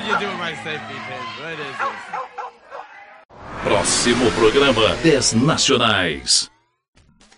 you doing my safety pins? What is this? Próximo programa 10 Nacionais.